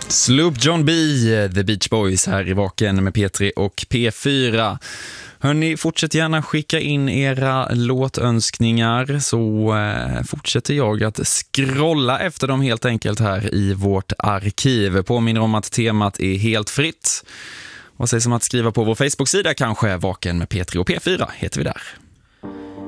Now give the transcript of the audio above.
Sloop John B, The Beach Boys här i Vaken med P3 och P4. Hörrni, fortsätt gärna skicka in era låtönskningar så fortsätter jag att scrolla efter dem helt enkelt här i vårt arkiv. Påminner om att temat är helt fritt. Vad sägs om att skriva på vår Facebook-sida kanske? Vaken med P3 och P4 heter vi där.